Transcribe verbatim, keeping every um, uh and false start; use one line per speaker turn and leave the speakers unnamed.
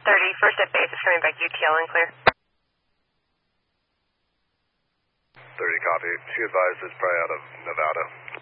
thirty, first at base is coming back U T L and clear.
thirty, copy. She advised it's probably out of Nevada.